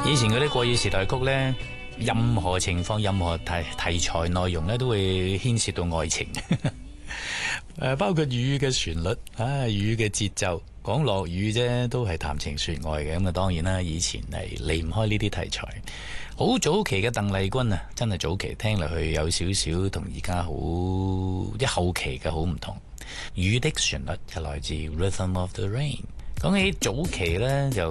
以前嗰啲國語時代曲呢，任何情況、任何題材內容呢，都會牽涉到愛情。包括粵語嘅旋律，粵語嘅節奏，講落雨啫，都係談情說愛嘅。咁啊，當然啦，以前係離唔開呢啲題材。好早期嘅鄧麗君啊，真係早期聽落去有少少同而家好一後期嘅好唔同。雨的旋律就來自 Rhythm of the Rain。講起早期呢，就